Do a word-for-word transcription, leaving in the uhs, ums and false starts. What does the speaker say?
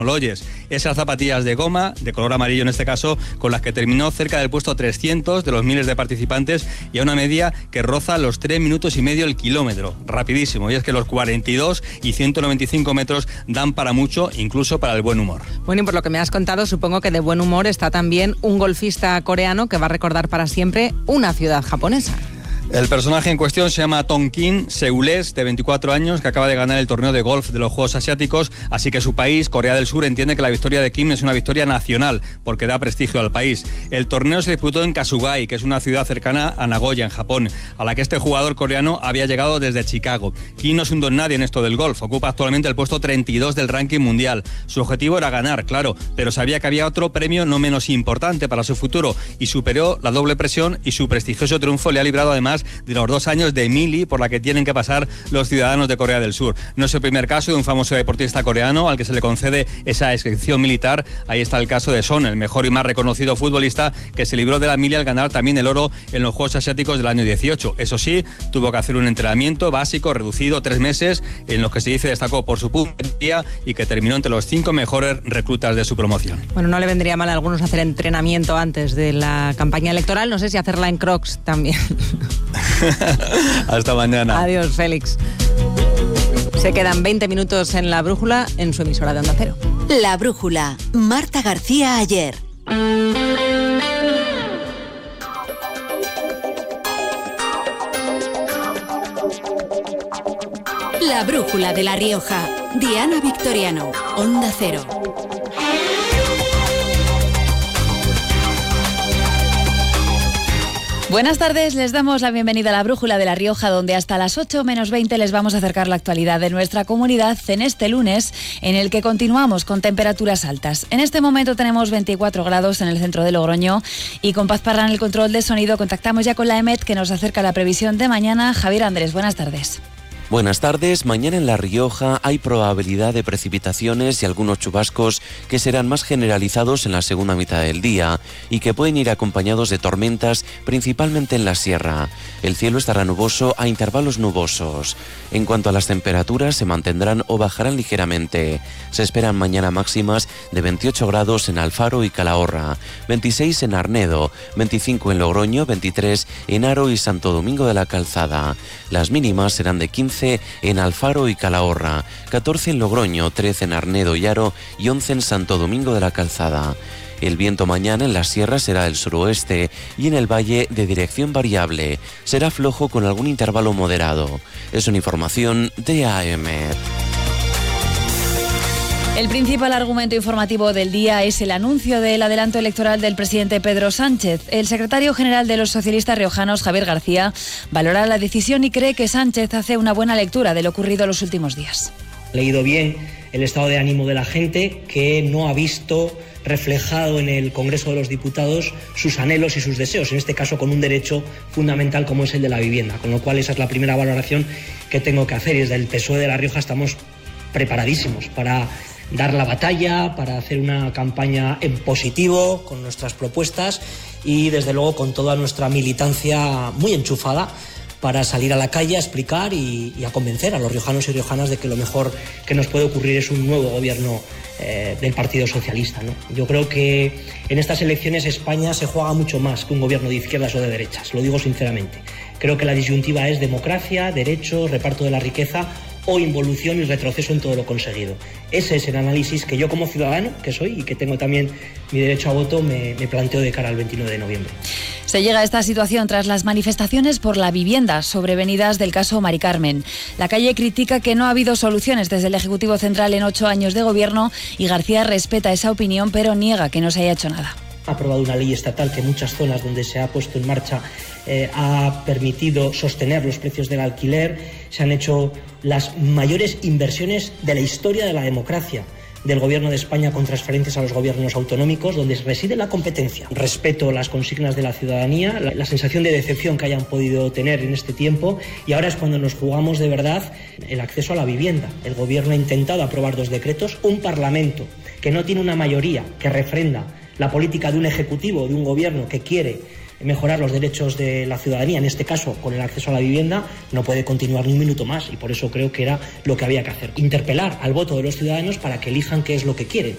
lo oyes, esas zapatillas de goma, de color amarillo en este caso, con las que terminó cerca del puesto trescientos de los miles de participantes y a una media que roza los tres minutos y medio el kilómetro, rapidísimo, y es que los cuarenta y dos y ciento noventa y cinco metros dan para mucho, incluso para el buen humor. Bueno, y por lo que me has contado, supongo que de buen humor está también un golfista coreano que va a recordar para siempre una ciudad japonesa. El personaje en cuestión se llama Tonkin Seulés, de veinticuatro años, que acaba de ganar el torneo de golf de los Juegos Asiáticos, así que su país, Corea del Sur, entiende que la victoria de Kim es una victoria nacional, porque da prestigio al país. El torneo se disputó en Kasugai, que es una ciudad cercana a Nagoya, en Japón, a la que este jugador coreano había llegado desde Chicago. Kim no es un don nadie en esto del golf, ocupa actualmente el puesto treinta y dos del ranking mundial. Su objetivo era ganar, claro, pero sabía que había otro premio no menos importante para su futuro, y superó la doble presión, y su prestigioso triunfo le ha librado además de los dos años de mili por la que tienen que pasar los ciudadanos de Corea del Sur. No es el primer caso de un famoso deportista coreano al que se le concede esa excepción militar. Ahí está el caso de Son, el mejor y más reconocido futbolista que se libró de la mili al ganar también el oro en los Juegos Asiáticos del año dieciocho. Eso sí, tuvo que hacer un entrenamiento básico reducido, tres meses, en los que se dice destacó por su puntería y que terminó entre los cinco mejores reclutas de su promoción. Bueno, no le vendría mal a algunos hacer entrenamiento antes de la campaña electoral, no sé si hacerla en Crocs también. Hasta mañana. Adiós, Félix. Se quedan veinte minutos en La Brújula, en su emisora de Onda Cero. La Brújula, Marta García Ayer. La Brújula de La Rioja, Diana Victoriano, Onda Cero. Buenas tardes, les damos la bienvenida a La Brújula de La Rioja, donde hasta las ocho menos veinte les vamos a acercar la actualidad de nuestra comunidad en este lunes, en el que continuamos con temperaturas altas. En este momento tenemos veinticuatro grados en el centro de Logroño y con Paz Parra en el control de sonido contactamos ya con la EMET, que nos acerca la previsión de mañana. Javier Andrés, buenas tardes. Buenas tardes. Mañana en La Rioja hay probabilidad de precipitaciones y algunos chubascos que serán más generalizados en la segunda mitad del día y que pueden ir acompañados de tormentas, principalmente en la sierra. El cielo estará nuboso a intervalos nubosos. En cuanto a las temperaturas, se mantendrán o bajarán ligeramente. Se esperan mañana máximas de veintiocho grados en Alfaro y Calahorra, veintiséis en Arnedo, veinticinco en Logroño, veintitrés en Haro y Santo Domingo de la Calzada. Las mínimas serán de quince en Alfaro y Calahorra, catorce en Logroño, trece en Arnedo y Haro y once en Santo Domingo de la Calzada. El viento mañana en la sierra será del suroeste y en el valle de dirección variable. Será flojo con algún intervalo moderado. Es una información de A M. El principal argumento informativo del día es el anuncio del adelanto electoral del presidente Pedro Sánchez. El secretario general de los socialistas riojanos, Javier García, valora la decisión y cree que Sánchez hace una buena lectura de lo ocurrido los últimos días. He leído bien el estado de ánimo de la gente, que no ha visto reflejado en el Congreso de los Diputados sus anhelos y sus deseos, en este caso con un derecho fundamental como es el de la vivienda, con lo cual esa es la primera valoración que tengo que hacer, y desde el P S O E de La Rioja estamos preparadísimos para dar la batalla, para hacer una campaña en positivo con nuestras propuestas y desde luego con toda nuestra militancia muy enchufada para salir a la calle a explicar y, y a convencer a los riojanos y riojanas de que lo mejor que nos puede ocurrir es un nuevo gobierno eh, del Partido Socialista, ¿no? Yo creo que en estas elecciones España se juega mucho más que un gobierno de izquierdas o de derechas, lo digo sinceramente. Creo que la disyuntiva es democracia, derechos, reparto de la riqueza o involución y retroceso en todo lo conseguido. Ese es el análisis que yo como ciudadano, que soy y que tengo también mi derecho a voto, me, me planteo de cara al veintinueve de noviembre. Se llega a esta situación tras las manifestaciones por la vivienda sobrevenidas del caso Mari Carmen. La calle critica que no ha habido soluciones desde el Ejecutivo Central en ocho años de gobierno y García respeta esa opinión, pero niega que no se haya hecho nada. Ha aprobado una ley estatal que en muchas zonas donde se ha puesto en marcha eh, ha permitido sostener los precios del alquiler. Se han hecho las mayores inversiones de la historia de la democracia del Gobierno de España con transferencias a los gobiernos autonómicos, donde reside la competencia. Respeto las consignas de la ciudadanía, la, la sensación de decepción que hayan podido tener en este tiempo, y ahora es cuando nos jugamos de verdad el acceso a la vivienda. El Gobierno ha intentado aprobar dos decretos, un Parlamento que no tiene una mayoría que refrenda la política de un Ejecutivo, de un Gobierno que quiere mejorar los derechos de la ciudadanía, en este caso con el acceso a la vivienda, no puede continuar ni un minuto más, y por eso creo que era lo que había que hacer. Interpelar al voto de los ciudadanos para que elijan qué es lo que quieren.